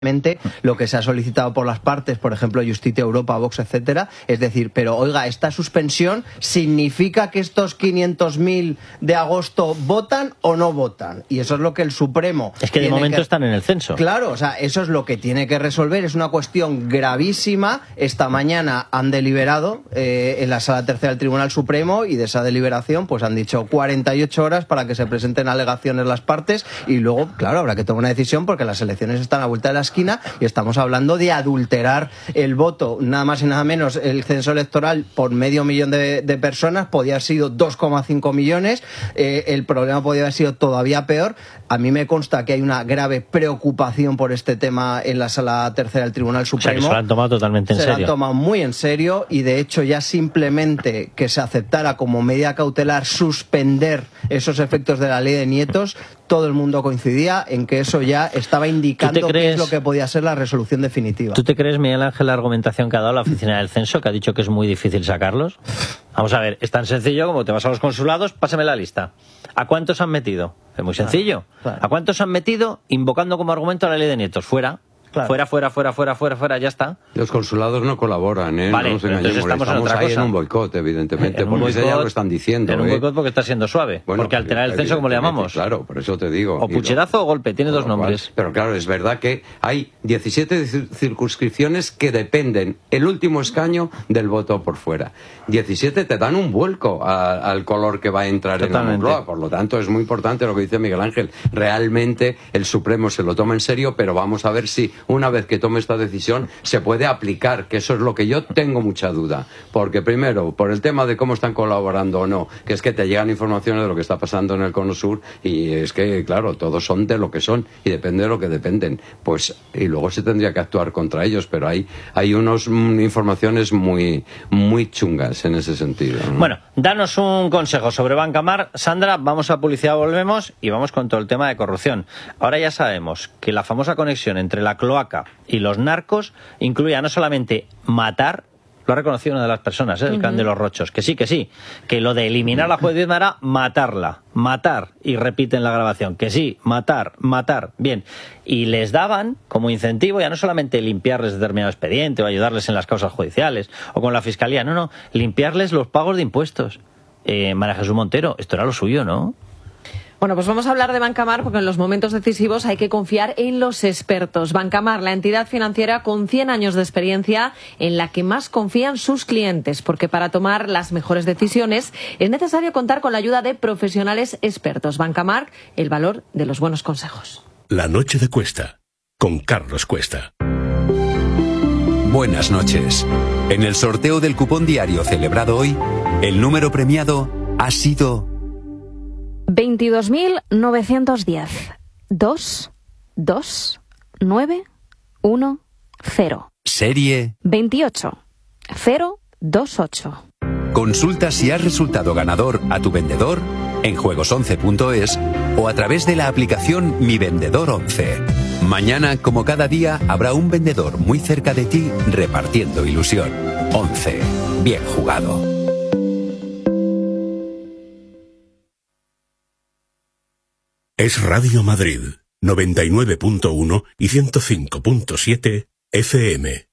lo que se ha solicitado por las partes, por ejemplo, Justicia Europa, Vox, etcétera, es decir, pero oiga, esta suspensión significa que estos 500.000 de agosto votan o no votan, y eso es lo que el Supremo es que de momento están en el censo. Claro, o sea, eso es lo que tiene que resolver, es una cuestión gravísima. Esta mañana han deliberado en la Sala Tercera del Tribunal Supremo, y de esa deliberación pues han dicho 48 horas para que se presenten alegaciones las partes, y luego, claro, habrá que tomar una decisión porque las elecciones están a vuelta de la esquina y estamos hablando de adulterar el voto, nada más y nada menos. El censo electoral por 500.000 de personas podía haber sido 2,5 millones, el problema podía haber sido todavía peor. A mí me consta que hay una grave preocupación por este tema en la Sala Tercera del Tribunal Supremo. O sea, que se lo han tomado totalmente en serio. Se lo han tomado muy en serio, y de hecho ya simplemente que se aceptara como medida cautelar suspender esos efectos de la ley de nietos, todo el mundo coincidía en que eso ya estaba indicando qué es lo que podía ser la resolución definitiva. ¿Tú te crees, Miguel Ángel, la argumentación que ha dado la oficina del censo, que ha dicho que es muy difícil sacarlos? Vamos a ver, es tan sencillo como te vas a los consulados, pásame la lista. ¿A cuántos han metido? Es muy sencillo. Claro. ¿A cuántos han metido invocando como argumento la ley de nietos? Fuera. Claro. Fuera, ya está. Los consulados no colaboran, ¿eh? Vale, no nos engañemos, estamos en otra ahí cosa. En un boicot, evidentemente, porque boicot, ya lo están diciendo. En un boicot porque está siendo suave, bueno, porque alterar el censo, como le llamamos. Claro, por eso te digo. O pucherazo o golpe, tiene dos nombres. Pero claro, es verdad que hay 17 circunscripciones que dependen el último escaño del voto por fuera. 17 te dan un vuelco al color que va a entrar Totalmente. En la Moncloa. Por lo tanto, es muy importante lo que dice Miguel Ángel. Realmente el Supremo se lo toma en serio, pero vamos a ver si una vez que tome esta decisión se puede aplicar, que eso es lo que yo tengo mucha duda, porque primero, por el tema de cómo están colaborando o no, que es que te llegan informaciones de lo que está pasando en el Cono Sur, y es que, claro, todos son de lo que son y depende de lo que dependen, pues, y luego se tendría que actuar contra ellos, pero hay unas informaciones muy chungas en ese sentido, ¿no? Bueno, danos un consejo sobre Bancamar, Sandra. Vamos a publicidad, volvemos y vamos con todo el tema de corrupción. Ahora ya sabemos que la famosa conexión entre la cloaca y los narcos incluía no solamente matar, lo ha reconocido una de las personas, el clan de los Rochos, que sí, que lo de eliminar a la juez Diezma era matar, y repiten la grabación, que sí, matar, bien, y les daban como incentivo ya no solamente limpiarles determinado expediente o ayudarles en las causas judiciales o con la fiscalía, no, limpiarles los pagos de impuestos. María Jesús Montero, esto era lo suyo, ¿no? Bueno, pues vamos a hablar de Bancamar porque en los momentos decisivos hay que confiar en los expertos. Bancamar, la entidad financiera con 100 años de experiencia en la que más confían sus clientes, porque para tomar las mejores decisiones es necesario contar con la ayuda de profesionales expertos. Bancamar, el valor de los buenos consejos. La noche de Cuesta, con Carlos Cuesta. Buenas noches. En el sorteo del cupón diario celebrado hoy, el número premiado ha sido 22.910 22910. Serie 28028. Consulta si has resultado ganador a tu vendedor en juegos11.es o a través de la aplicación Mi Vendedor 11. Mañana, como cada día, habrá un vendedor muy cerca de ti repartiendo ilusión. 11. Bien jugado. Es Radio Madrid, 99.1 y 105.7 FM.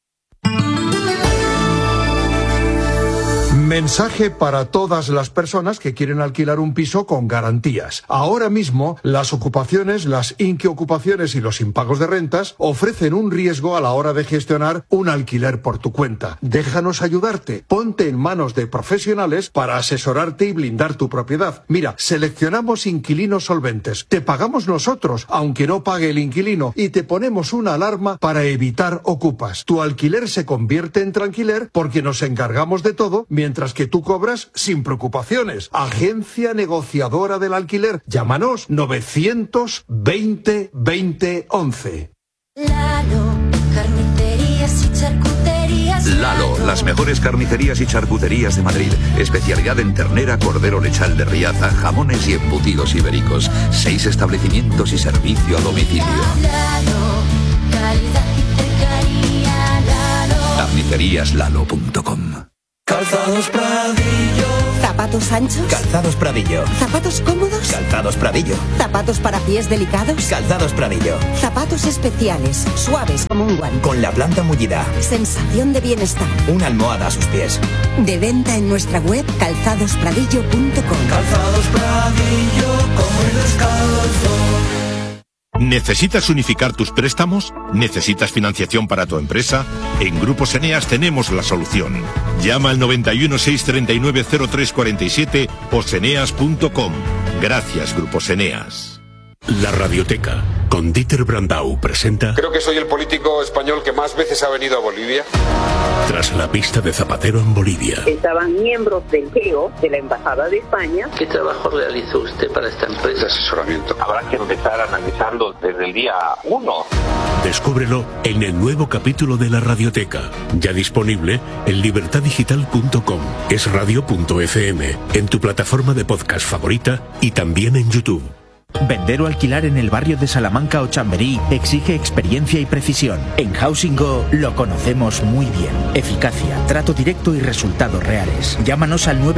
Mensaje para todas las personas que quieren alquilar un piso con garantías. Ahora mismo, las ocupaciones, las inquiocupaciones y los impagos de rentas ofrecen un riesgo a la hora de gestionar un alquiler por tu cuenta. Déjanos ayudarte. Ponte en manos de profesionales para asesorarte y blindar tu propiedad. Mira, seleccionamos inquilinos solventes. Te pagamos nosotros, aunque no pague el inquilino, y te ponemos una alarma para evitar ocupas. Tu alquiler se convierte en tranquiler porque nos encargamos de todo, mientras que tú cobras sin preocupaciones. Agencia negociadora del alquiler. Llámanos 920 20 11. Lalo, carnicerías y charcuterías. Lalo, las mejores carnicerías y charcuterías de Madrid. Especialidad en ternera, cordero lechal de Riaza, jamones y embutidos ibéricos. 6 establecimientos y servicio a domicilio. Lalo, calidad y cercanía. Lalo. Carniceríaslalo.com. Calzados Pradillo. ¿Zapatos anchos? Calzados Pradillo. ¿Zapatos cómodos? Calzados Pradillo. ¿Zapatos para pies delicados? Calzados Pradillo. Zapatos especiales, suaves como un guante. Con la planta mullida. Sensación de bienestar. Una almohada a sus pies. De venta en nuestra web calzadospradillo.com. Calzados Pradillo, como el descalzo. ¿Necesitas unificar tus préstamos? ¿Necesitas financiación para tu empresa? En Grupos Eneas tenemos la solución. Llama al 91 639 0347 o seneas.com. Gracias, Grupos Eneas. La Radioteca, con Dieter Brandau, presenta... Creo que soy el político español que más veces ha venido a Bolivia. Tras la pista de Zapatero en Bolivia. Estaban miembros del GEO, de la Embajada de España. ¿Qué trabajo realizó usted para esta empresa? De asesoramiento. Habrá que empezar analizando desde el día 1. Descúbrelo en el nuevo capítulo de La Radioteca, ya disponible en libertadigital.com, esradio.fm, en tu plataforma de podcast favorita y también en YouTube. Vender o alquilar en el barrio de Salamanca o Chamberí exige experiencia y precisión. En Housing Go lo conocemos muy bien. Eficacia, trato directo y resultados reales. Llámanos al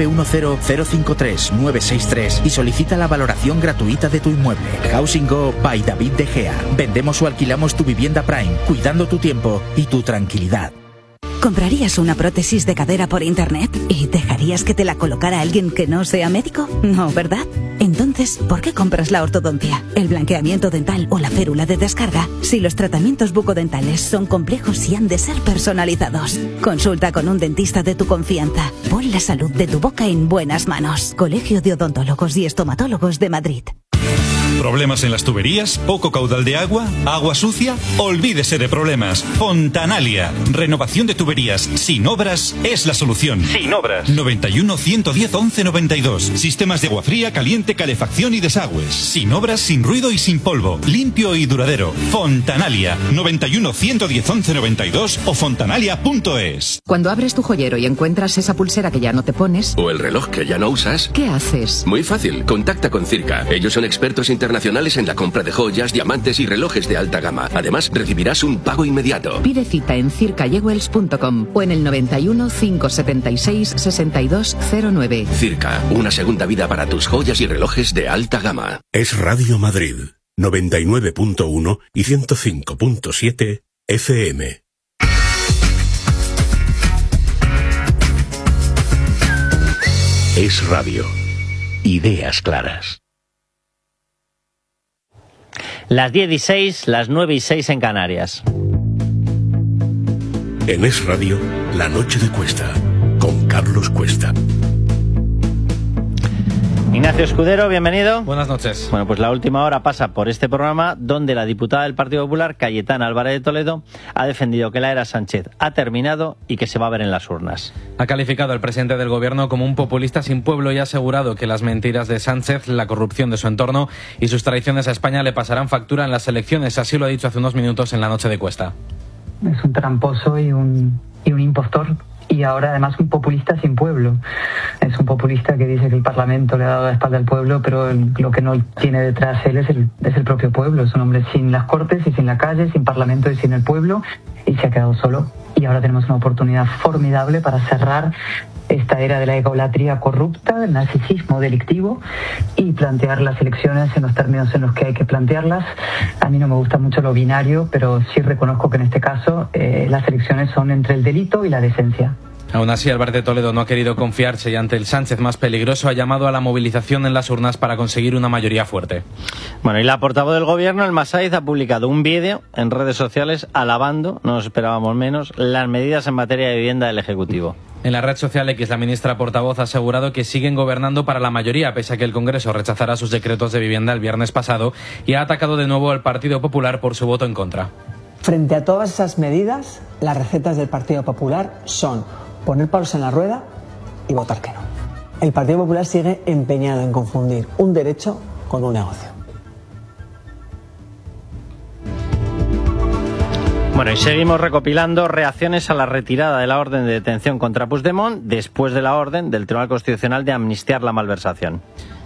910-053-963 y solicita la valoración gratuita de tu inmueble. Housing Go by David De Gea. Vendemos o alquilamos tu vivienda Prime, cuidando tu tiempo y tu tranquilidad. ¿Comprarías una prótesis de cadera por internet y dejarías que te la colocara alguien que no sea médico? No, ¿verdad? Entonces, ¿por qué compras la ortodoncia, el blanqueamiento dental o la férula de descarga si los tratamientos bucodentales son complejos y han de ser personalizados? Consulta con un dentista de tu confianza. Pon la salud de tu boca en buenas manos. Colegio de Odontólogos y Estomatólogos de Madrid. ¿Problemas en las tuberías? ¿Poco caudal de agua? ¿Agua sucia? Olvídese de problemas. Fontanalia. Renovación de tuberías sin obras es la solución. Sin obras. 91 110 11 92. Sistemas de agua fría, caliente, calefacción y desagües. Sin obras, sin ruido y sin polvo. Limpio y duradero. Fontanalia. 91 110 11 92 o fontanalia.es. Cuando abres tu joyero y encuentras esa pulsera que ya no te pones, o el reloj que ya no usas, ¿qué haces? Muy fácil. Contacta con Circa. Ellos son expertos internacionales en la compra de joyas, diamantes y relojes de alta gama. Además, recibirás un pago inmediato. Pide cita en circayewells.com o en el 91 576 6209. Circa, una segunda vida para tus joyas y relojes de alta gama. Es Radio Madrid, 99.1 y 105.7 FM. Es Radio. Ideas claras. Las 10:06, las 9:06 en Canarias. En Es Radio, La Noche de Cuesta, con Carlos Cuesta. Ignacio Escudero, bienvenido. Buenas noches. Bueno, pues la última hora pasa por este programa donde la diputada del Partido Popular, Cayetana Álvarez de Toledo, ha defendido que la era Sánchez ha terminado y que se va a ver en las urnas. Ha calificado al presidente del gobierno como un populista sin pueblo y ha asegurado que las mentiras de Sánchez, la corrupción de su entorno y sus traiciones a España le pasarán factura en las elecciones. Así lo ha dicho hace unos minutos en La Noche de Cuesta. Es un tramposo y un impostor. Y ahora además un populista sin pueblo. Es un populista que dice que el Parlamento le ha dado la espalda al pueblo, pero lo que no tiene detrás él es el propio pueblo. Es un hombre sin las Cortes y sin la calle, sin Parlamento y sin el pueblo, y se ha quedado solo. Y ahora tenemos una oportunidad formidable para cerrar esta era de la egolatría corrupta, del narcisismo delictivo y plantear las elecciones en los términos en los que hay que plantearlas. A mí no me gusta mucho lo binario, pero sí reconozco que en este caso las elecciones son entre el delito y la decencia. Aún así, Álvarez de Toledo no ha querido confiarse y ante el Sánchez más peligroso ha llamado a la movilización en las urnas para conseguir una mayoría fuerte. Bueno, y la portavoz del gobierno, Elma Sáiz, ha publicado un vídeo en redes sociales alabando, no nos esperábamos menos, las medidas en materia de vivienda del Ejecutivo. En la red social X, la ministra portavoz ha asegurado que siguen gobernando para la mayoría, pese a que el Congreso rechazara sus decretos de vivienda el viernes pasado, y ha atacado de nuevo al Partido Popular por su voto en contra. Frente a todas esas medidas, las recetas del Partido Popular son poner palos en la rueda y votar que no. El Partido Popular sigue empeñado en confundir un derecho con un negocio. Bueno, y seguimos recopilando reacciones a la retirada de la orden de detención contra Puigdemont después de la orden del Tribunal Constitucional de amnistiar la malversación.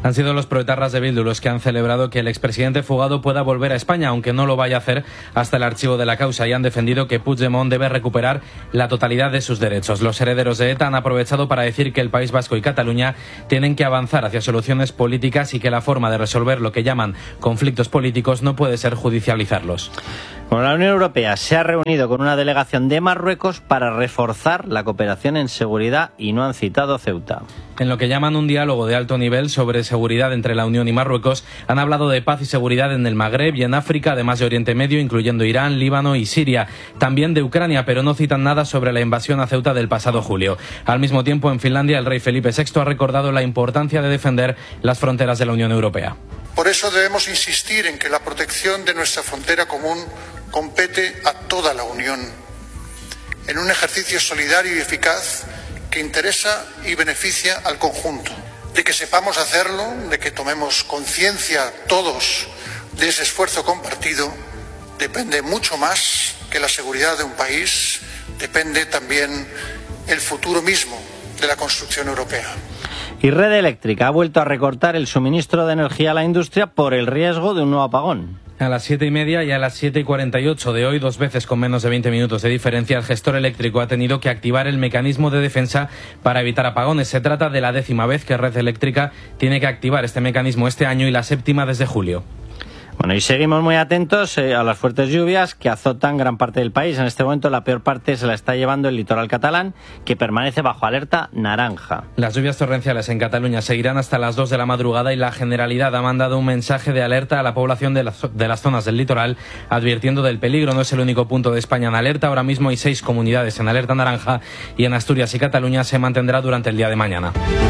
Han sido los proetarras de Bildu los que han celebrado que el expresidente fugado pueda volver a España, aunque no lo vaya a hacer hasta el archivo de la causa, y han defendido que Puigdemont debe recuperar la totalidad de sus derechos. Los herederos de ETA han aprovechado para decir que el País Vasco y Cataluña tienen que avanzar hacia soluciones políticas y que la forma de resolver lo que llaman conflictos políticos no puede ser judicializarlos. Bueno, la Unión Europea se ha reunido con una delegación de Marruecos para reforzar la cooperación en seguridad y no han citado Ceuta. En lo que llaman un diálogo de alto nivel sobre seguridad entre la Unión y Marruecos, han hablado de paz y seguridad en el Magreb y en África, además de Oriente Medio, incluyendo Irán, Líbano y Siria. También de Ucrania, pero no citan nada sobre la invasión a Ceuta del pasado julio. Al mismo tiempo, en Finlandia, el rey Felipe VI ha recordado la importancia de defender las fronteras de la Unión Europea. Por eso debemos insistir en que la protección de nuestra frontera común compete a toda la Unión, en un ejercicio solidario y eficaz que interesa y beneficia al conjunto. De que sepamos hacerlo, de que tomemos conciencia todos de ese esfuerzo compartido, depende mucho más que la seguridad de un país, depende también el futuro mismo de la construcción europea. Y Red Eléctrica ha vuelto a recortar el suministro de energía a la industria por el riesgo de un nuevo apagón. A las 7:30 y a las 7:48 de hoy, 2 veces con menos de 20 minutos de diferencia, el gestor eléctrico ha tenido que activar el mecanismo de defensa para evitar apagones. Se trata de la 10ª vez que Red Eléctrica tiene que activar este mecanismo este año y la 7ª desde julio. Bueno, y seguimos muy atentos a las fuertes lluvias que azotan gran parte del país. En este momento la peor parte se la está llevando el litoral catalán, que permanece bajo alerta naranja. Las lluvias torrenciales en Cataluña seguirán hasta las 2 de la madrugada y la Generalidad ha mandado un mensaje de alerta a la población de las zonas del litoral, advirtiendo del peligro. No es el único punto de España en alerta. Ahora mismo hay 6 comunidades en alerta naranja y en Asturias y Cataluña se mantendrá durante el día de mañana.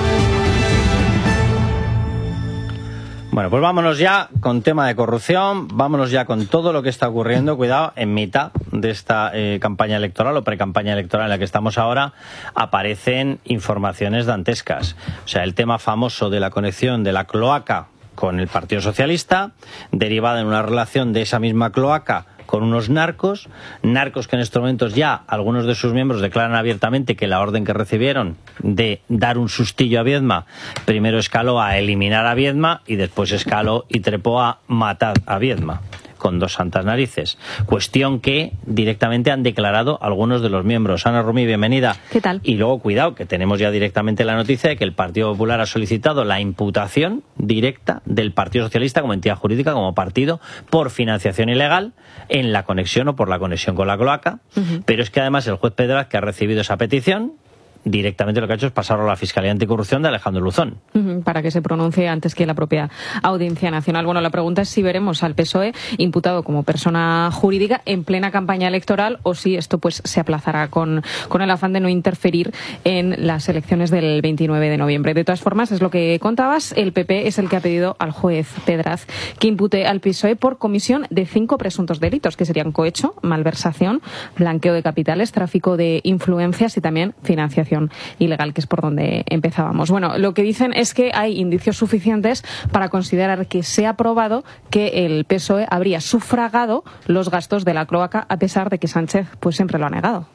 Bueno, pues vámonos ya con tema de corrupción, vámonos ya con todo lo que está ocurriendo. Cuidado, en mitad de esta campaña electoral o precampaña electoral en la que estamos ahora, aparecen informaciones dantescas. O sea, el tema famoso de la conexión de la cloaca con el Partido Socialista, derivada en una relación de esa misma cloaca con unos narcos que en estos momentos ya algunos de sus miembros declaran abiertamente que la orden que recibieron de dar un sustillo a Viedma primero escaló a eliminar a Viedma y después escaló y trepó a matar a Viedma, con 2 santas narices. Cuestión que directamente han declarado algunos de los miembros. Ana Rumí, bienvenida. ¿Qué tal? Y luego, cuidado, que tenemos ya directamente la noticia de que el Partido Popular ha solicitado la imputación directa del Partido Socialista como entidad jurídica, como partido, por financiación ilegal en la conexión o por la conexión con la cloaca. Pero es que además el juez Pedraz, que ha recibido esa petición, directamente lo que ha hecho es pasarlo a la Fiscalía Anticorrupción de Alejandro Luzón. Para que se pronuncie antes que la propia Audiencia Nacional. Bueno, la pregunta es si veremos al PSOE imputado como persona jurídica en plena campaña electoral o si esto pues se aplazará con el afán de no interferir en las elecciones del 29 de noviembre. De todas formas, es lo que contabas, el PP es el que ha pedido al juez Pedraz que impute al PSOE por comisión de 5 presuntos delitos, que serían cohecho, malversación, blanqueo de capitales, tráfico de influencias y también financiación ilegal, que es por donde empezábamos. Bueno, lo que dicen es que hay indicios suficientes para considerar que se ha probado que el PSOE habría sufragado los gastos de la cloaca, a pesar de que Sánchez pues siempre lo ha negado.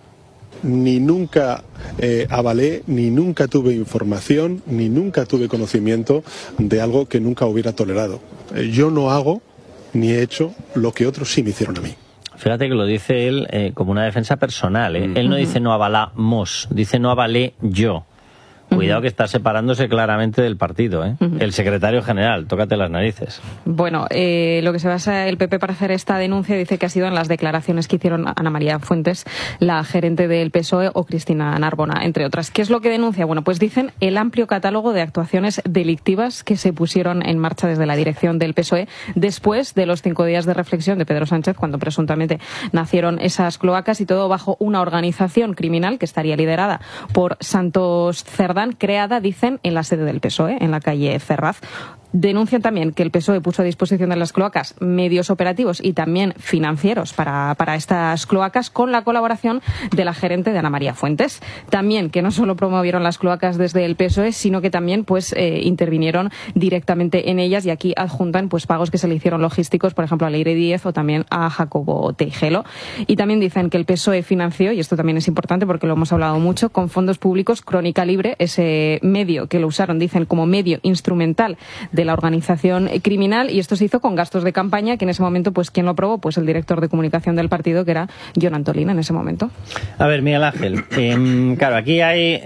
Ni nunca avalé, ni nunca tuve información, ni nunca tuve conocimiento de algo que nunca hubiera tolerado. Yo no hago ni he hecho lo que otros sí me hicieron a mí. Fíjate que lo dice él como una defensa personal. Él no dice no avalamos, dice no avalé yo. Cuidado que está separándose claramente del partido, ¿eh? El secretario general, tócate las narices. Bueno, lo que se basa el PP para hacer esta denuncia dice que ha sido en las declaraciones que hicieron Ana María Fuentes, la gerente del PSOE, o Cristina Narbona, entre otras. ¿Qué es lo que denuncia? Bueno, pues dicen el amplio catálogo de actuaciones delictivas que se pusieron en marcha desde la dirección del PSOE después de los 5 días de reflexión de Pedro Sánchez, cuando presuntamente nacieron esas cloacas, y todo bajo una organización criminal que estaría liderada por Santos Cerdán, creada, dicen, en la sede del PSOE, en la calle Ferraz. Denuncian también que el PSOE puso a disposición de las cloacas medios operativos y también financieros para estas cloacas, con la colaboración de la gerente de Ana María Fuentes. También que no solo promovieron las cloacas desde el PSOE, sino que también intervinieron directamente en ellas, y aquí adjuntan pagos que se le hicieron logísticos, por ejemplo, a Leire Díez o también a Jacobo Teijelo. Y también dicen que el PSOE financió, y esto también es importante porque lo hemos hablado mucho, con fondos públicos Crónica Libre, ese medio que lo usaron, dicen, como medio instrumental de la organización criminal, y esto se hizo con gastos de campaña, que en ese momento, ¿quién lo aprobó? El director de comunicación del partido, que era Jon Antolín en ese momento. A ver, Miguel Ángel, claro, aquí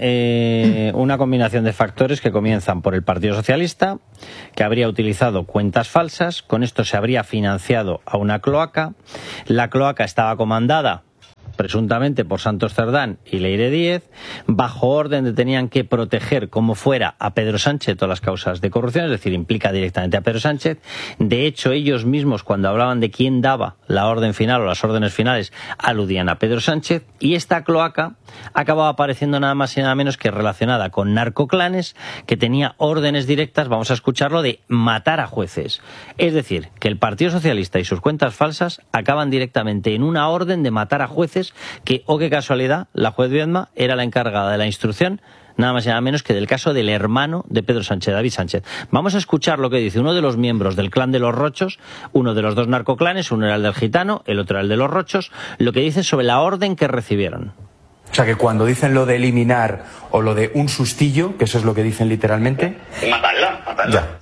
hay una combinación de factores que comienzan por el Partido Socialista, que habría utilizado cuentas falsas, con esto se habría financiado a una cloaca, la cloaca estaba comandada presuntamente por Santos Cerdán y Leire Díez, bajo orden de tenían que proteger como fuera a Pedro Sánchez todas las causas de corrupción, es decir, implica directamente a Pedro Sánchez. De hecho, ellos mismos, cuando hablaban de quién daba la orden final o las órdenes finales, aludían a Pedro Sánchez, y esta cloaca acababa apareciendo nada más y nada menos que relacionada con narcoclanes, que tenía órdenes directas, vamos a escucharlo, de matar a jueces. Es decir, que el Partido Socialista y sus cuentas falsas acaban directamente en una orden de matar a jueces, que, oh qué casualidad, la juez Viedma era la encargada de la instrucción, nada más y nada menos que del caso del hermano de Pedro Sánchez, David Sánchez. Vamos a escuchar lo que dice uno de los miembros del clan de los Rochos, uno de los dos narcoclanes, uno era el del Gitano, el otro era el de los Rochos, lo que dice sobre la orden que recibieron. O sea, que cuando dicen lo de eliminar o lo de un sustillo, que eso es lo que dicen literalmente... Matarla. Ya.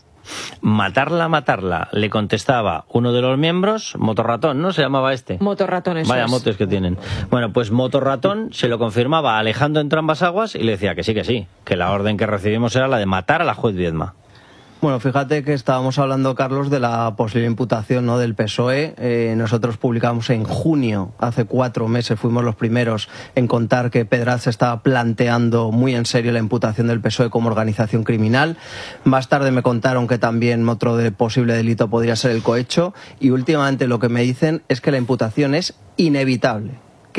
Matarla, le contestaba uno de los miembros, Motorratón, ¿no? Se llamaba este. Motorratón, eso Vaya es. motos que tienen. Bueno, pues Motorratón se lo confirmaba a Alejandro entre ambas aguas y le decía que sí, que la orden que recibimos era la de matar a la juez Viedma. Bueno, fíjate que estábamos hablando, Carlos, de la posible imputación, ¿no?, del PSOE. Nosotros publicamos en junio, hace 4 meses, fuimos los primeros en contar que Pedraz estaba planteando muy en serio la imputación del PSOE como organización criminal. Más tarde me contaron que también otro posible delito podría ser el cohecho. Y últimamente lo que me dicen es que la imputación es inevitable.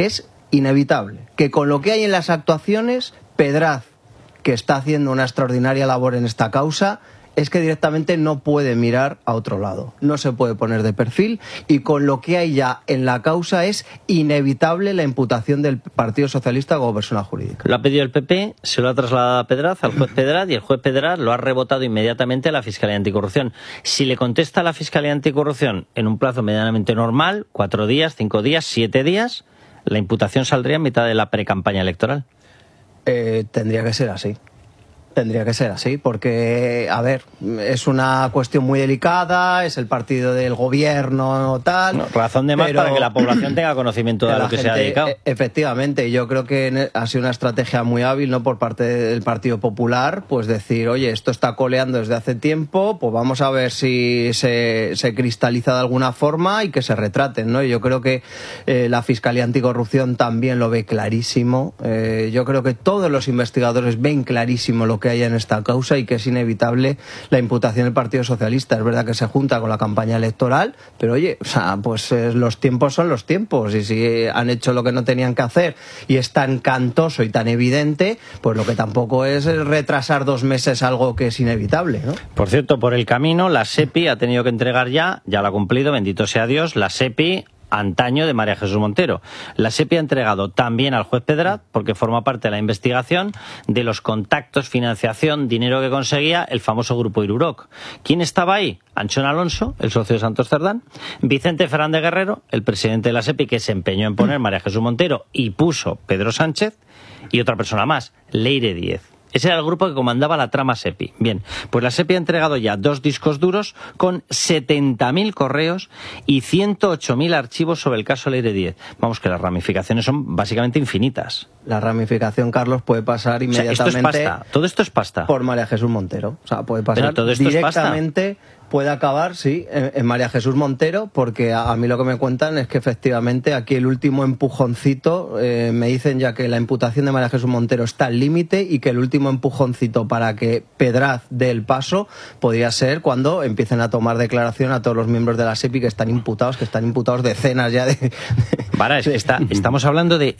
Que con lo que hay en las actuaciones, Pedraz, que está haciendo una extraordinaria labor en esta causa, es que directamente no puede mirar a otro lado, no se puede poner de perfil, y con lo que hay ya en la causa es inevitable la imputación del Partido Socialista como persona jurídica. Lo ha pedido el PP, se lo ha trasladado a Pedraz, al juez Pedraz, y el juez Pedraz lo ha rebotado inmediatamente a la Fiscalía Anticorrupción. Si le contesta a la Fiscalía Anticorrupción en un plazo medianamente normal, 4 días, 5 días, 7 días, la imputación saldría en mitad de la precampaña electoral. Tendría que ser así. Porque, a ver, es una cuestión muy delicada, es el partido del gobierno, tal... No, razón de más para que la población tenga conocimiento de lo que se ha dedicado. Efectivamente, yo creo que ha sido una estrategia muy hábil, ¿no?, por parte del Partido Popular, pues decir, oye, esto está coleando desde hace tiempo, pues vamos a ver si se cristaliza de alguna forma y que se retraten, ¿no? Y yo creo que la Fiscalía Anticorrupción también lo ve clarísimo. Yo creo que todos los investigadores ven clarísimo lo que haya en esta causa y que es inevitable la imputación del Partido Socialista. Es verdad que se junta con la campaña electoral, pero oye, o sea, pues los tiempos son los tiempos, y si han hecho lo que no tenían que hacer y es tan cantoso y tan evidente, pues lo que tampoco es retrasar 2 meses algo que es inevitable, ¿no? Por cierto, por el camino, la SEPI ha tenido que entregar ya lo ha cumplido, bendito sea Dios, la SEPI antaño de María Jesús Montero. La SEPI ha entregado también al juez Pedraz, porque forma parte de la investigación de los contactos, financiación, dinero que conseguía el famoso grupo Iruroc. ¿Quién estaba ahí? Anchón Alonso, el socio de Santos Cerdán, Vicente Fernández Guerrero, el presidente de la SEPI, que se empeñó en poner María Jesús Montero y puso Pedro Sánchez, y otra persona más, Leire Díez. Ese era el grupo que comandaba la trama SEPI. Bien, pues la SEPI ha entregado ya 2 discos duros con 70.000 correos y 108.000 archivos sobre el caso Leire Díez. Vamos, que las ramificaciones son básicamente infinitas. La ramificación, Carlos, puede pasar inmediatamente... O sea, todo esto es pasta. Por María Jesús Montero. O sea, puede pasar todo esto directamente puede acabar, sí, en María Jesús Montero, porque a mí lo que me cuentan es que efectivamente aquí el último empujoncito, me dicen ya que la imputación de María Jesús Montero está al límite y que el último empujoncito para que Pedraz dé el paso podría ser cuando empiecen a tomar declaración a todos los miembros de la SEPI que están imputados decenas ya de... Para, estamos hablando de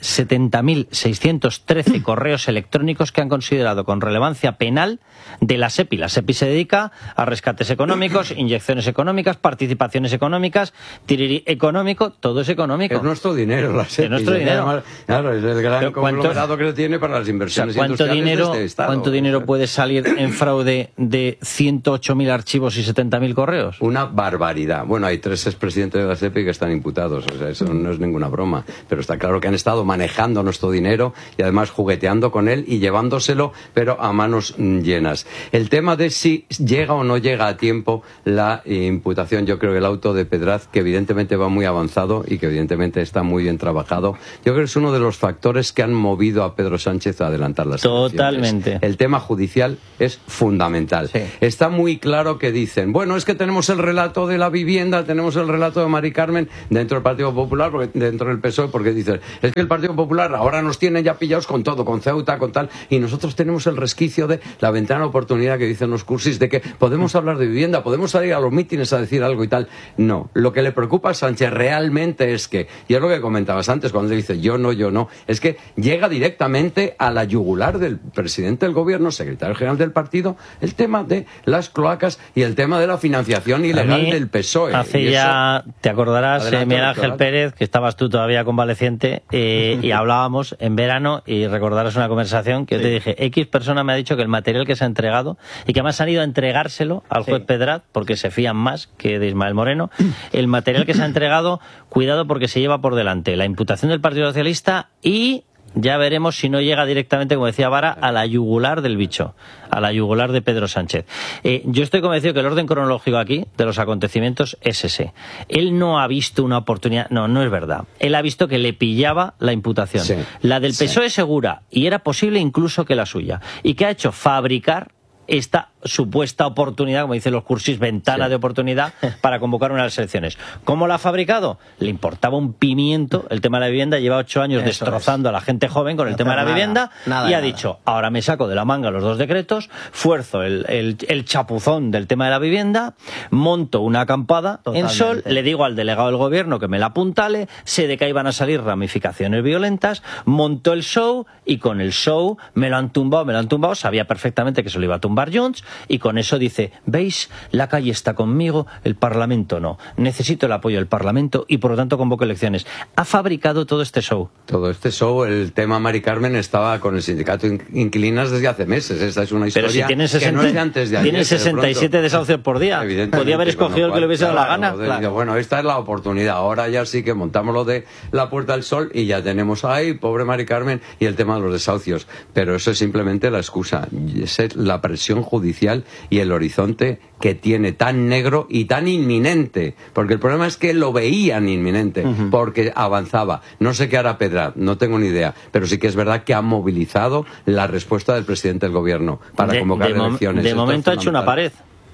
70.613 correos electrónicos que han considerado con relevancia penal de la SEPI. La SEPI se dedica a rescates económicos, inyecciones económicas, participaciones económicas, tiriri económico, todo es económico. Es nuestro dinero, la SEPI. Es nuestro dinero. Además, claro, es el gran conglomerado que tiene para las inversiones industriales de este Estado. ¿Cuánto dinero puede salir en fraude de 108.000 archivos y 70.000 correos? Una barbaridad. Bueno, hay 3 expresidentes de la SEPI que están imputados, o sea, eso no es ninguna broma, pero está claro que han estado manejando nuestro dinero y además jugueteando con él y llevándoselo, pero a manos llenas. El tema de si llega o no llega a tiempo la imputación, yo creo que el auto de Pedraz, que evidentemente va muy avanzado y que evidentemente está muy bien trabajado, yo creo que es uno de los factores que han movido a Pedro Sánchez a adelantar las elecciones. Totalmente. El tema judicial es fundamental. Sí. Está muy claro que dicen, bueno, es que tenemos el relato de la vivienda, tenemos el relato de Mari Carmen dentro del Partido Popular, porque, dentro del PSOE, porque dicen, es que el Partido Popular ahora nos tiene ya pillados con todo, con Ceuta, con tal, y nosotros tenemos el resquicio de la ventana de oportunidad que dicen los cursis, de que podemos hablar de vivienda, podemos salir a los mítines a decir algo y tal. No, lo que le preocupa a Sánchez realmente es que, y es lo que comentabas antes cuando dice yo no, es que llega directamente a la yugular del presidente del gobierno, secretario general del partido, el tema de las cloacas y el tema de la financiación ilegal del PSOE. Hace ya, te acordarás, Miguel Ángel Pérez, que estabas tú todavía convaleciente, y hablábamos en verano, y recordarás una conversación que yo te dije, X persona me ha dicho que el material que se ha entregado, y que además han ido a entregárselo al juez Pedraz, porque se fían más que de Ismael Moreno, el material que se ha entregado, cuidado porque se lleva por delante la imputación del Partido Socialista y ya veremos si no llega directamente, como decía Vara, a la yugular del bicho, a la yugular de Pedro Sánchez. Yo estoy convencido que el orden cronológico aquí de los acontecimientos es ese. Él no ha visto una oportunidad, no es verdad. Él ha visto que le pillaba la imputación. Sí, la del PSOE segura, y era posible incluso que la suya. ¿Y qué ha hecho? Fabricar esta supuesta oportunidad, como dicen los cursis, ventana de oportunidad para convocar unas elecciones. ¿Cómo la ha fabricado? Le importaba un pimiento el tema de la vivienda, lleva 8 años destrozando a la gente joven con el tema de la vivienda y ha dicho, ahora me saco de la manga los 2 decretos, fuerzo el chapuzón del tema de la vivienda, monto una acampada en Sol, le digo al delegado del gobierno que me la apuntale, sé de que ahí van a salir ramificaciones violentas, montó el show y con el show me lo han tumbado, sabía perfectamente que se lo iba a tumbar Junts, y con eso dice, ¿veis? La calle está conmigo, el Parlamento no. Necesito el apoyo del Parlamento y por lo tanto convoco elecciones. Ha fabricado todo este show. Todo este show, el tema Mari Carmen estaba con el sindicato Inquilinas desde hace meses. Esta es una historia. Pero si tiene 60, que no es de antes de ayer. Tiene 67 desahucios por día. Podía haber escogido el que le hubiese dado la gana. Claro. Bueno, esta es la oportunidad. Ahora ya sí que montamos lo de la Puerta del Sol y ya tenemos ahí, pobre Mari Carmen, y el tema de los desahucios. Pero eso es simplemente la excusa. Es la presión judicial y el horizonte que tiene tan negro y tan inminente, porque el problema es que lo veían inminente, porque avanzaba. No sé qué hará Pedraz, no tengo ni idea, pero sí que es verdad que ha movilizado la respuesta del presidente del gobierno para convocar elecciones. De momento ha hecho una pared.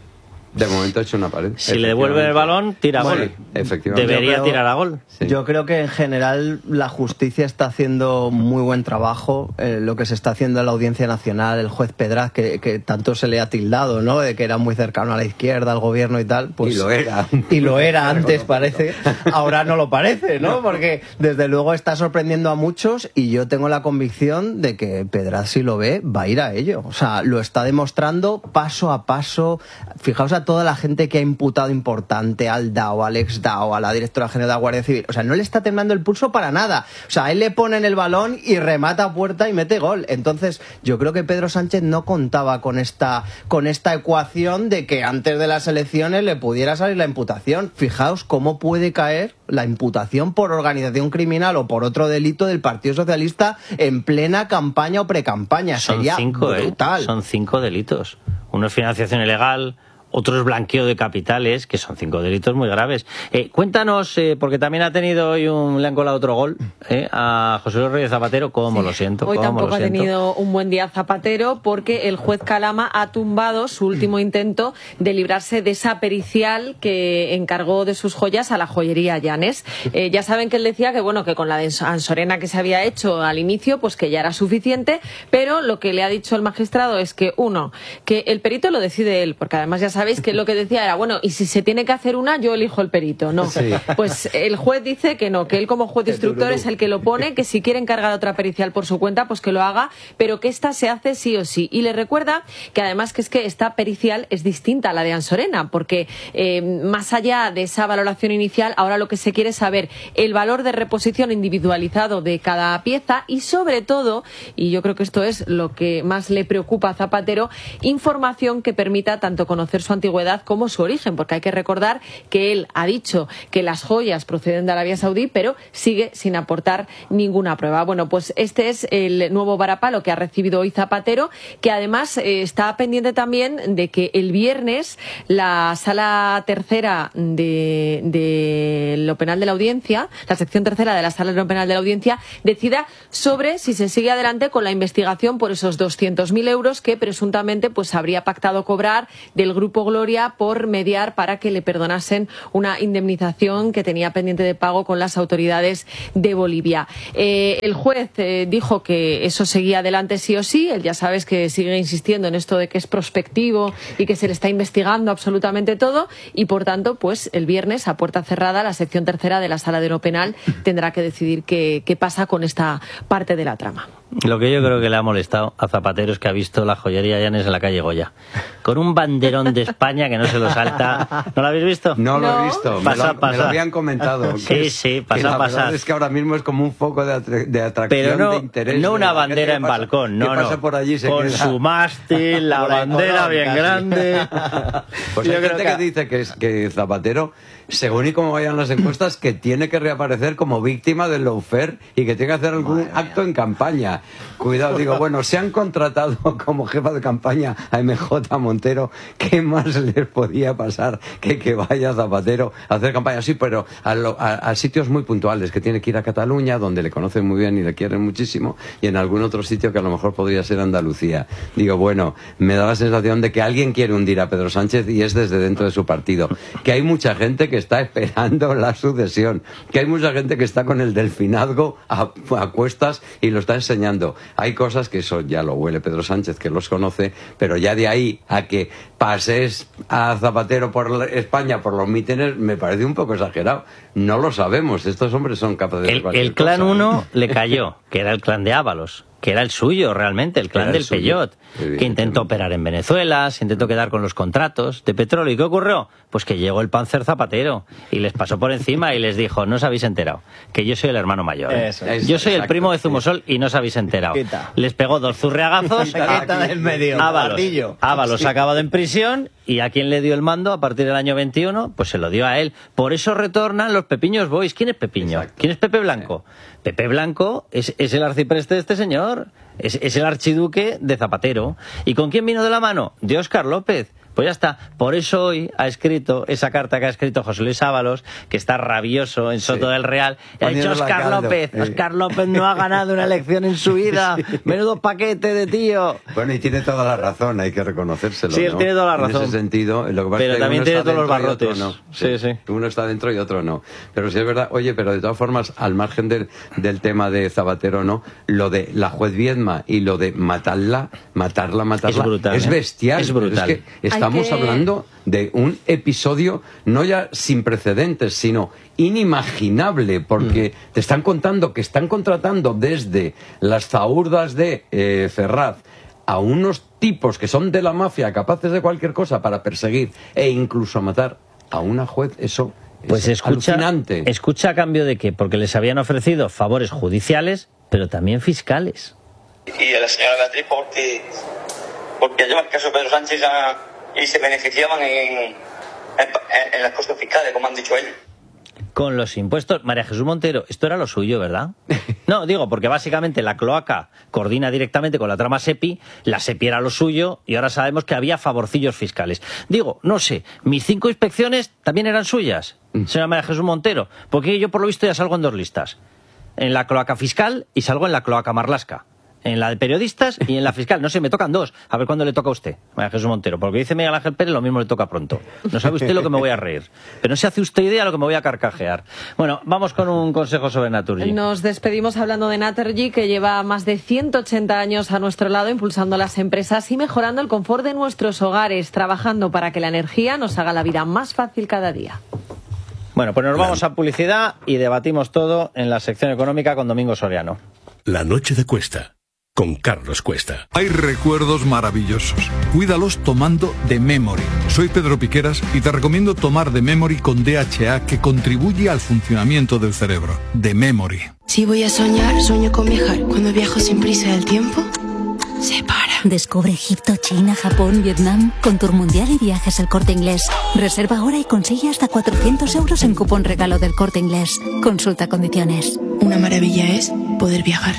De momento ha hecho una pared. Si le devuelven el balón, tira gol. Efectivamente. Debería tirar a gol. Sí. Yo creo que en general la justicia está haciendo muy buen trabajo. Lo que se está haciendo en la Audiencia Nacional, el juez Pedraz, que tanto se le ha tildado, ¿no? De que era muy cercano a la izquierda, al gobierno y tal. Pues, y lo era. Y lo era antes, parece. Ahora no lo parece, ¿no? Porque desde luego está sorprendiendo a muchos y yo tengo la convicción de que Pedraz, si lo ve, va a ir a ello. O sea, lo está demostrando paso a paso. Fijaos a toda la gente que ha imputado importante, al DAO, al ex DAO, a la directora general de la Guardia Civil. O sea, no le está temblando el pulso para nada. O sea, él le pone en el balón y remata a puerta y mete gol. Entonces, yo creo que Pedro Sánchez no contaba con esta ecuación de que antes de las elecciones le pudiera salir la imputación. Fijaos cómo puede caer la imputación por organización criminal o por otro delito del Partido Socialista en plena campaña o precampaña. Sería brutal. Son 5 delitos. Uno es financiación ilegal, otros blanqueo de capitales, que son 5 delitos muy graves. Cuéntanos, porque también ha tenido hoy le han colado otro gol a José Luis Rodríguez Zapatero, cómo lo siento. Hoy tampoco ha tenido un buen día Zapatero, porque el juez Calama ha tumbado su último intento de librarse de esa pericial que encargó de sus joyas a la joyería Llanes. Ya saben que él decía que bueno, que con la de Ansorena que se había hecho al inicio, pues que ya era suficiente, pero lo que le ha dicho el magistrado es que, uno, que el perito lo decide él, porque además ya sabéis que lo que decía era, bueno, y si se tiene que hacer una, yo elijo el perito. No, sí. Pues el juez dice que no, que él como juez instructor es el que lo pone, que si quiere encargar otra pericial por su cuenta, pues que lo haga, pero que esta se hace sí o sí. Y le recuerda que además que es que esta pericial es distinta a la de Ansorena, porque más allá de esa valoración inicial, ahora lo que se quiere es saber el valor de reposición individualizado de cada pieza y sobre todo, y yo creo que esto es lo que más le preocupa a Zapatero, información que permita tanto conocer su antigüedad como su origen, porque hay que recordar que él ha dicho que las joyas proceden de Arabia Saudí, pero sigue sin aportar ninguna prueba. Bueno, pues este es el nuevo varapalo que ha recibido hoy Zapatero, que además está pendiente también de que el viernes la sala tercera de lo penal de la audiencia, la sección tercera de la sala de lo penal de la audiencia, decida sobre si se sigue adelante con la investigación por esos 200.000 euros que presuntamente pues habría pactado cobrar del Grupo Gloria por mediar para que le perdonasen una indemnización que tenía pendiente de pago con las autoridades de Bolivia. El juez dijo que eso seguía adelante sí o sí. Él ya sabes que sigue insistiendo en esto de que es prospectivo y que se le está investigando absolutamente todo y por tanto pues el viernes a puerta cerrada la sección tercera de la sala de lo penal tendrá que decidir qué pasa con esta parte de la trama. Lo que yo creo que le ha molestado a Zapatero es que ha visto la joyería Llanes en la calle Goya, con un banderón de España que no se lo salta. ¿No lo habéis visto? No lo he visto, me lo habían comentado. Sí, pasa. La verdad es que ahora mismo es como un foco de atracción, pero no, de interés. No una bandera en balcón, no. Por allí con queda. Su mástil, la bandera bien casi grande. Pues hay gente que dice que Zapatero, según y como vayan las encuestas, que tiene que reaparecer como víctima del lawfare y que tiene que hacer algún acto en campaña. Cuidado, digo, bueno, se han contratado como jefa de campaña a MJ Montero, ¿qué más les podía pasar que vaya Zapatero a hacer campaña? Sí, pero a sitios muy puntuales, que tiene que ir a Cataluña, donde le conocen muy bien y le quieren muchísimo, y en algún otro sitio que a lo mejor podría ser Andalucía. Digo, bueno, me da la sensación de que alguien quiere hundir a Pedro Sánchez y es desde dentro de su partido, que hay mucha gente que está esperando la sucesión, que hay mucha gente que está con el delfinazgo a cuestas y lo está enseñando. Hay cosas que eso ya lo huele Pedro Sánchez, que los conoce, pero ya de ahí a que pases a Zapatero por España por los mítines me parece un poco exagerado. No lo sabemos, estos hombres son capaces de cualquier El clan cosa. 1 le cayó, que era el clan de Ábalos, que era el suyo realmente, el clan del Peyot, que intentó operar en Venezuela, se intentó quedar con los contratos de petróleo. ¿Y qué ocurrió? Pues que llegó el Panzer Zapatero y les pasó por encima y les dijo, no os habéis enterado, que yo soy el hermano mayor. Yo soy el primo de Zumosol y no os habéis enterado. Les pegó 2 zurriagazos. Ábalos acabado en prisión y a quien le dio el mando a partir del año 21, pues se lo dio a él. Por eso retornan los Pepiños Boys. ¿Quién es Pepiño? Exacto. ¿Quién es Pepe Blanco? Pepe Blanco es el arcipreste de este señor. Es el archiduque de Zapatero. ¿Y con quién vino de la mano? De Óscar López. Pues ya está. Por eso hoy ha escrito esa carta que ha escrito José Luis Ábalos, que está rabioso en Soto del Real. Y ha dicho Óscar López. Óscar López no ha ganado una elección en su vida. Menudo paquete de tío. Bueno, y tiene toda la razón, hay que reconocérselo. Sí, él tiene toda la razón. En ese sentido, lo que pasa pero es que también tiene todos los barrotes. No. Sí. Uno está dentro y otro no. Pero sí es verdad, oye, pero de todas formas, al margen del tema de Zapatero, no, lo de la juez Viedma y lo de matarla, es brutal, es bestial. Es brutal. Es que estamos hablando de un episodio no ya sin precedentes, sino inimaginable, porque te están contando que están contratando desde las zahurdas de Ferraz a unos tipos que son de la mafia, capaces de cualquier cosa para perseguir e incluso matar a una juez. Eso pues es alucinante. ¿Escucha a cambio de qué? Porque les habían ofrecido favores judiciales, pero también fiscales. Y a la señora Beatriz porque lleva el caso Pedro Sánchez y se beneficiaban en las costas fiscales, como han dicho ellos. con los impuestos. María Jesús Montero, esto era lo suyo, ¿verdad? No, digo, porque básicamente la cloaca coordina directamente con la trama SEPI, la SEPI era lo suyo y ahora sabemos que había favorcillos fiscales. Digo, no sé, mis 5 inspecciones también eran suyas, señora María Jesús Montero, porque yo por lo visto ya salgo en 2 listas. En la cloaca fiscal y salgo en la cloaca marlasca. En la de periodistas y en la fiscal. No sé, me tocan 2. A ver cuándo le toca a usted, María Jesús Montero. Porque dice Miguel Ángel Pérez, lo mismo le toca pronto. No sabe usted lo que me voy a reír. Pero no se hace usted idea lo que me voy a carcajear. Bueno, vamos con un consejo sobre Naturgy. Nos despedimos hablando de Naturgy, que lleva más de 180 años a nuestro lado, impulsando las empresas y mejorando el confort de nuestros hogares, trabajando para que la energía nos haga la vida más fácil cada día. Bueno, pues nos vamos a publicidad y debatimos todo en la sección económica con Domingo Soriano. La noche de Cuesta, con Carlos Cuesta. Hay recuerdos maravillosos. Cuídalos tomando The Memory. Soy Pedro Piqueras y te recomiendo tomar The Memory con DHA, que contribuye al funcionamiento del cerebro. The Memory. Si voy a soñar, sueño con viajar. Cuando viajo sin prisa del tiempo, se para. Descubre Egipto, China, Japón, Vietnam con Tour Mundial y Viajes El Corte Inglés. Reserva ahora y consigue hasta 400 euros en cupón regalo del Corte Inglés. Consulta condiciones. Una maravilla es poder viajar.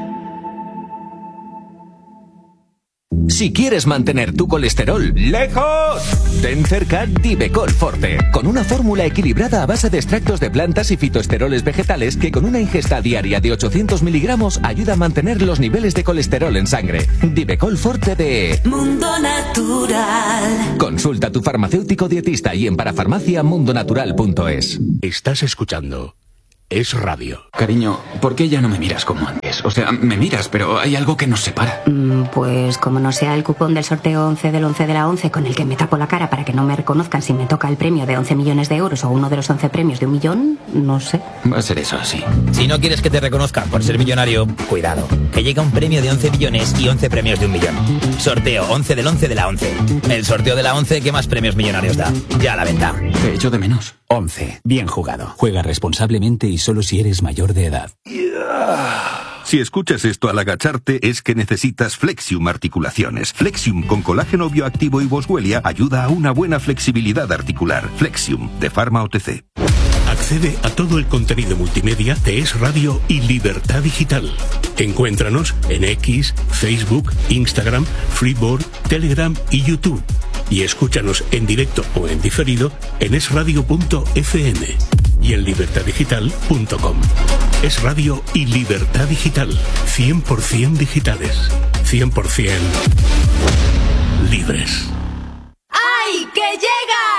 Si quieres mantener tu colesterol lejos, ten cerca Divecol Forte, con una fórmula equilibrada a base de extractos de plantas y fitoesteroles vegetales que con una ingesta diaria de 800 miligramos ayuda a mantener los niveles de colesterol en sangre. Divecol Forte de Mundo Natural. Consulta a tu farmacéutico dietista y en parafarmaciamundonatural.es. Estás escuchando Es Radio. Cariño, ¿por qué ya no me miras como antes? O sea, me miras, pero hay algo que nos separa. Pues como no sea el cupón del sorteo 11 del 11 de la 11 con el que me tapo la cara para que no me reconozcan si me toca el premio de 11 millones de euros o uno de los 11 premios de 1 millón, no sé. Va a ser eso así. Si no quieres que te reconozcan por ser millonario, cuidado, que llega un premio de 11 millones y 11 premios de 1 millón. Sorteo 11 del 11 de la 11. El sorteo de la 11 que más premios millonarios da. Ya a la venta. Te echo de menos. 11. Bien jugado. Juega responsablemente y solo si eres mayor de edad. Si escuchas esto al agacharte es que necesitas Flexium Articulaciones. Flexium con colágeno bioactivo y boswellia ayuda a una buena flexibilidad articular. Flexium de Pharma OTC. Accede a todo el contenido multimedia de Es Radio y Libertad Digital. Encuéntranos en X, Facebook, Instagram, Freeboard, Telegram y YouTube. Y escúchanos en directo o en diferido en esradio.fm y en libertaddigital.com. Es Radio y Libertad Digital. 100% digitales. 100% libres. ¡Ay, que llega!